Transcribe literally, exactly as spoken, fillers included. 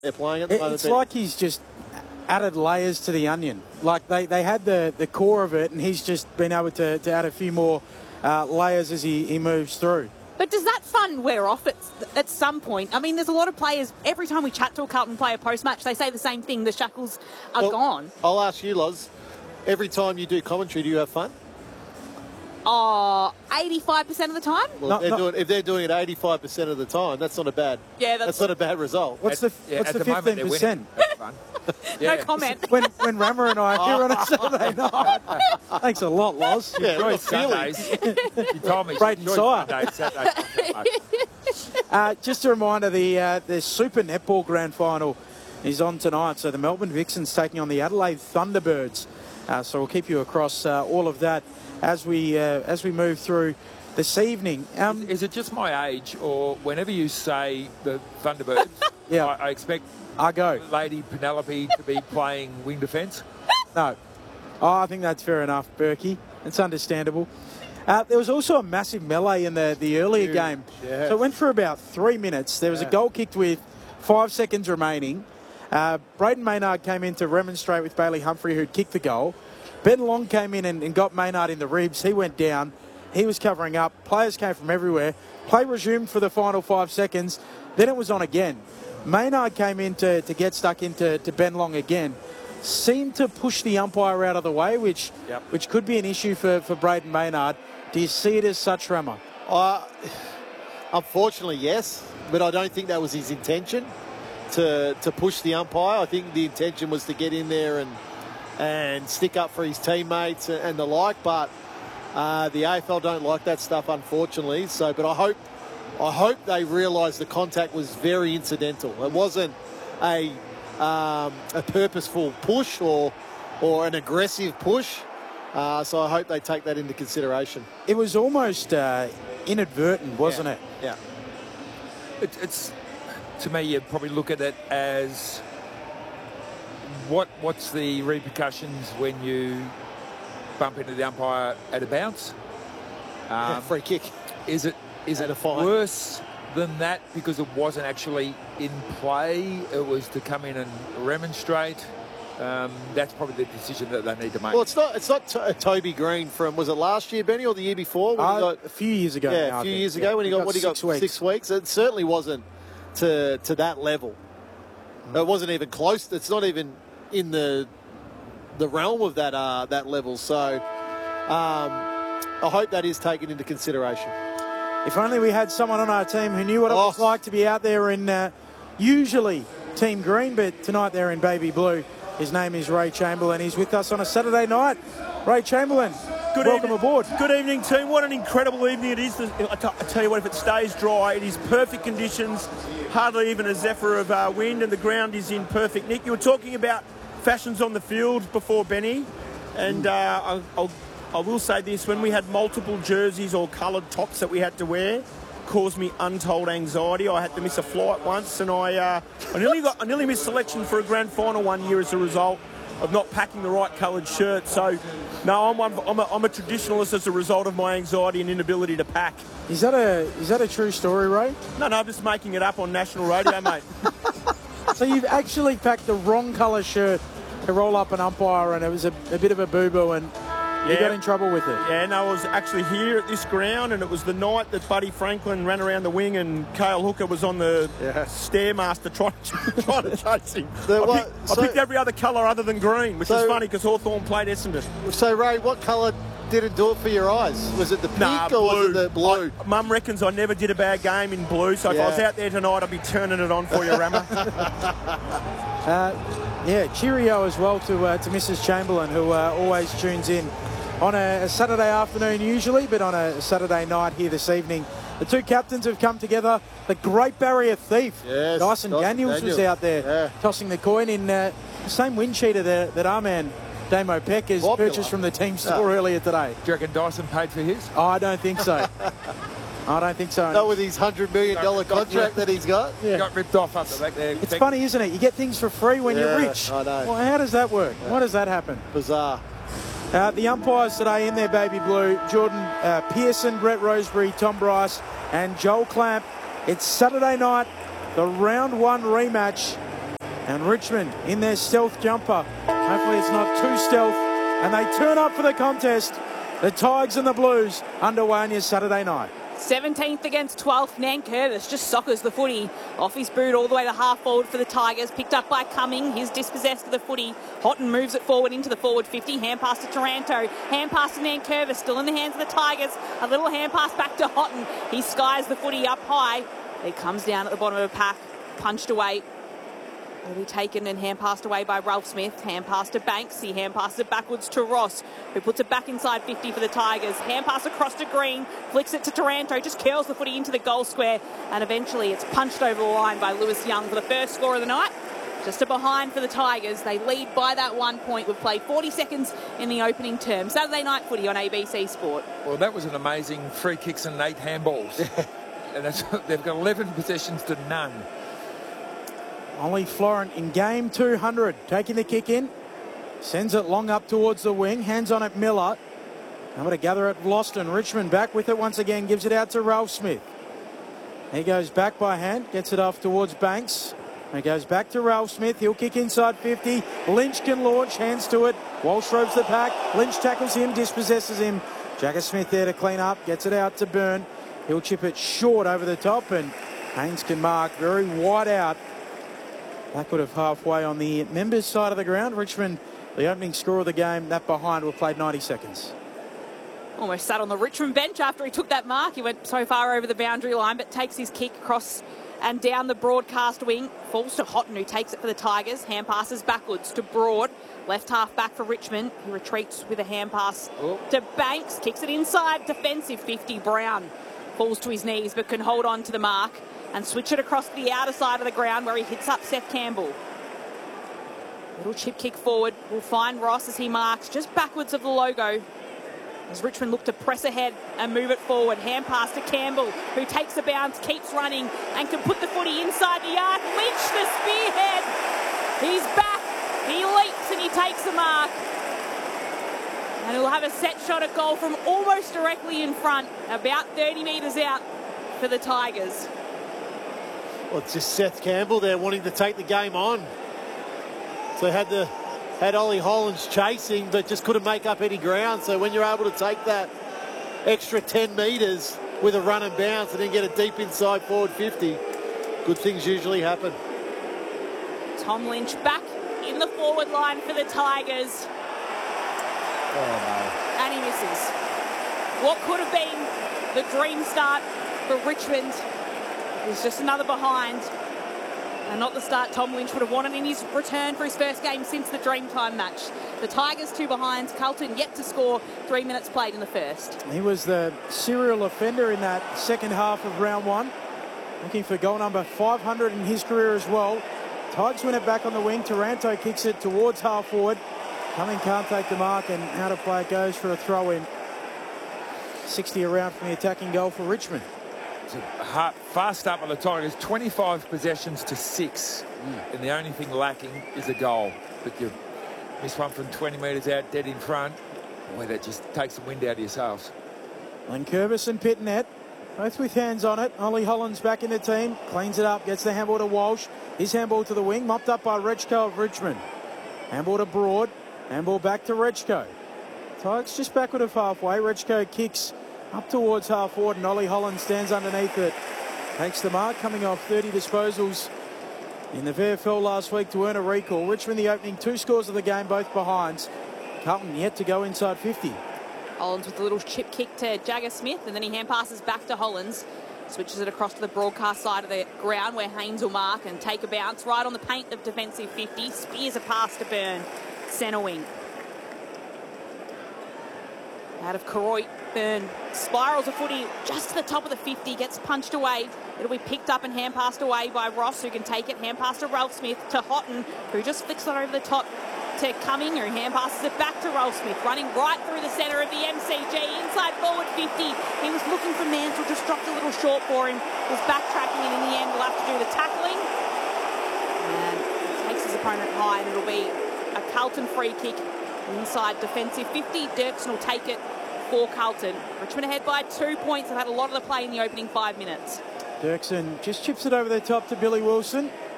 they're playing at the It, moment. it's like he's just added layers to the onion. Like they, they had the, the core of it, and he's just been able to, to add a few more uh, layers as he, he moves through. But does that fun wear off at, at some point? I mean, there's a lot of players, every time we chat to a Carlton player post-match, they say the same thing, the shackles are well, gone. I'll ask you, Loz, every time you do commentary, do you have fun? Oh, eighty-five percent of the time? Well, No, they're no. Doing, if they're doing it eighty-five percent of the time, that's not a bad. Yeah, that's- that's not a bad result. What's At- the yeah, what's at the moment, fifteen they're winning. percent? That's fun. Yeah. No comment. When when Rammer and I are here on a Saturday night. Thanks a lot, Loz. Yeah, Enjoy real feeling. Sundays. You told me. Braden enjoy Sire. Sundays, Saturdays. Uh, just a reminder, the uh, the Super Netball Grand Final is on tonight. So the Melbourne Vixens taking on the Adelaide Thunderbirds. Uh, so we'll keep you across uh, all of that as we uh, as we move through this evening. Um, Is it just my age, or whenever you say the Thunderbirds, Yeah. I, I expect I go. Lady Penelope to be playing wing defence? No. Oh, I think that's fair enough, Berkey. It's understandable. Uh, there was also a massive melee in the, the earlier Huge, game. yeah. So it went for about three minutes. There was Yeah. a goal kicked with five seconds remaining. Uh, Braden Maynard came in to remonstrate with Bailey Humphrey, who'd kicked the goal. Ben Long came in and, and got Maynard in the ribs. He went down. He was covering up. Players came from everywhere. Play resumed for the final five seconds. Then it was on again. Maynard came in to, to get stuck into to Ben Long again. Seemed to push the umpire out of the way, which Yep. which could be an issue for, for Braden Maynard. Do you see it as such, Rammer? Uh, unfortunately, yes, but I don't think that was his intention to to push the umpire. I think the intention was to get in there and and stick up for his teammates and, and the like. But uh, the A F L don't like that stuff, unfortunately. So, but I hope I hope they realise the contact was very incidental. It wasn't a um, a purposeful push or or an aggressive push. Uh, so I hope they take that into consideration. It was almost uh, inadvertent, wasn't Yeah. it? Yeah. It, it's to me, you'd probably look at it as what what's the repercussions when you bump into the umpire at a bounce? Yeah, Um, free kick. Is it is And it a fine. worse than that because it wasn't actually in play? It was to come in and remonstrate. Um, that's probably the decision that they need to make. Well, it's not. It's not to- Toby Green from. Was it last year, Benny, or the year before? When he Uh, got, a few years ago. yeah, now, a I few think. years Yeah. ago when he got, what he got six weeks. six weeks. It certainly wasn't to to that level. It wasn't even close. It's not even in the the realm of that uh, that level. So um, I hope that is taken into consideration. If only we had someone on our team who knew what it Oh. was like to be out there in uh, usually Team Green, but tonight they're in Baby Blue. His name is Ray Chamberlain. He's with us on a Saturday night. Ray Chamberlain, Good welcome evening. aboard. Good evening, team. What an incredible evening it is. I t- I tell you what, if it stays dry, it is perfect conditions, hardly even a zephyr of uh, wind, and the ground is in perfect nick. You were talking about fashions on the field before, Benny, and uh, I'll, I'll, I will say this, when we had multiple jerseys or coloured tops that we had to wear, caused me untold anxiety. I had to miss a flight once, and I uh, I nearly got I nearly missed selection for a grand final one year as a result of not packing the right coloured shirt. So, no, I'm one, I'm, a, I'm a traditionalist as a result of my anxiety and inability to pack. Is that a is that a true story, Ray? No, no, I'm just making it up on national radio, mate. So you've actually packed the wrong colour shirt to roll up an umpire, and it was a, a bit of a boo-boo, and you Yeah. got in trouble with it. Yeah, no, I was actually here at this ground, and it was the night that Buddy Franklin ran around the wing and Cale Hooker was on the Yeah. Stairmaster trying to, trying to chase him. So I, what- picked, so- I picked every other colour other than green, which is So- funny because Hawthorn played Essendon. So Ray, what colour didn't do it for your eyes? Was it the pink Nah, or was it blue. the blue? Mum reckons I never did a bad game in blue, so if I was Yeah. out there tonight, I'd be turning it on for you, Rammer. Uh, yeah, cheerio as well to uh, to Missus Chamberlain, who uh, always tunes in on a, a Saturday afternoon usually, but on a Saturday night here this evening. The two captains have come together. The Great Barrier Thief, Yes, Dyson Dyson Daniels, was Daniels. out there Yeah. tossing the coin in uh, the same wind cheater that, that our man Damo Peck has Popular. purchased from the team store Yeah. earlier today. Do you reckon Dyson paid for his? Oh, I don't think so. I don't think so. Not with his hundred million dollar contract that he's got. Yeah. Got ripped off up the back there. It's funny, isn't it? You get things for free when you're Yeah, rich. I know. Well, how does that work? Why does that happen? Bizarre. Uh, the umpires today in their baby blue, Jordan uh, Pearson, Brett Roseberry, Tom Bryce and Joel Clamp. It's Saturday night, the round one rematch And Richmond in their stealth jumper. Hopefully it's not too stealth. And they turn up for the contest. The Tigers and the Blues underway on your Saturday night. seventeenth against twelfth. Nankervis just soccers the footy off his boot all the way to half forward for the Tigers. Picked up by Cumming. He's dispossessed of the footy. Houghton moves it forward into the forward fifty. Hand pass to Taranto. Hand pass to Nankervis. Still in the hands of the Tigers. A little hand pass back to Houghton. He skies the footy up high. It comes down at the bottom of the pack. Punched away. Will be taken and hand passed away by Ralph Smith. Hand pass to Banks. He hand passes it backwards to Ross, who puts it back inside fifty for the Tigers. Hand pass across to Green. Flicks it to Taranto. Just curls the footy into the goal square. And eventually it's punched over the line by Lewis Young for the first score of the night. Just a behind for the Tigers. They lead by that one point. We've played forty seconds in the opening term. Saturday night footy on A B C Sport. Well, that was an amazing free kicks and eight handballs. And that's, they've got eleven possessions to none. Ollie Florent in game two hundred, taking the kick in, sends it long up towards the wing, hands on it Miller. Able to gather it Vlauston. Richmond back with it once again, gives it out to Ralph Smith. He goes back by hand, gets it off towards Banks. He goes back to Ralph Smith. He'll kick inside fifty. Lynch can launch, hands to it. Walsh ropes the pack. Lynch tackles him, dispossesses him. Jagger Smith there to clean up, gets it out to Byrne. He'll chip it short over the top, and Haynes can mark very wide out. Backward of halfway on the members' side of the ground. Richmond, the opening score of the game, that behind, will play ninety seconds. Almost sat on the Richmond bench after he took that mark. He went so far over the boundary line, but takes his kick across and down the broadcast wing. Falls to Houghton, who takes it for the Tigers. Hand passes backwards to Broad. Left half back for Richmond. He retreats with a hand pass oh. to Banks. Kicks it inside. Defensive fifty. Brown falls to his knees but can hold on to the mark and switch it across to the outer side of the ground where he hits up Seth Campbell. Little chip kick forward. Will find Ross as he marks just backwards of the logo. As Richmond look to press ahead and move it forward. Hand pass to Campbell, who takes a bounce, keeps running, and can put the footy inside the yard. Lynch the spearhead. He's back. He leaps and he takes the mark. And he'll have a set shot at goal from almost directly in front, about thirty metres out for the Tigers. Well, it's just Seth Campbell there wanting to take the game on. So had the had Ollie Hollands chasing, but just couldn't make up any ground. So when you're able to take that extra ten metres with a run and bounce and then get it deep inside forward fifty, good things usually happen. Tom Lynch back in the forward line for the Tigers. Oh, no. And he misses. What could have been the dream start for Richmond is just another behind. And not the start Tom Lynch would have wanted in his return for his first game since the Dreamtime match. The Tigers two behinds. Carlton yet to score. Three minutes played in the first. He was the serial offender in that second half of round one. Looking for goal number five hundred in his career as well. Tigers win it back on the wing. Taranto kicks it towards half forward. Cumming can't take the mark, and out of play it goes for a throw in. sixty around from the attacking goal for Richmond. It's a hard, fast start by the Tigers. twenty-five possessions to six. Mm. And the only thing lacking is a goal. But you miss one from twenty metres out, dead in front. Boy, that just takes the wind out of your sails. Lankervis and Pitnet, both with hands on it. Ollie Hollands back in the team. Cleans it up, gets the handball to Walsh. His handball to the wing, mopped up by Rechko of Richmond. Handball to Broad. Handball back to Rechko. Tigers just backward of halfway. Rechko kicks up towards half forward, and Ollie Holland stands underneath it. Takes the mark, coming off thirty disposals in the V F L last week to earn a recall. Richmond the opening two scores of the game, both behinds. Carlton yet to go inside fifty. Hollands with a little chip kick to Jagger Smith, and then he hand passes back to Hollands. Switches it across to the broadcast side of the ground where Haynes will mark and take a bounce right on the paint of defensive fifty. Spears a pass to Byrne. Centre wing. Out of Karoy, Byrne spirals a footy just to the top of the fifty, gets punched away. It'll be picked up and hand passed away by Ross, who can take it. Hand pass to Ralph Smith to Houghton, who just flicks it over the top to Cumming, who hand passes it back to Ralph Smith, running right through the centre of the M C G, inside forward fifty. He was looking for Mansell, just dropped a little short for him, was backtracking, and in the end will have to do the tackling. And takes his opponent high, and it'll be a Carlton free kick inside defensive fifty. Dirksen will take it for Carlton. Richmond ahead by two points. They've had a lot of the play in the opening five minutes. Dirksen just chips it over the top to Billy Wilson.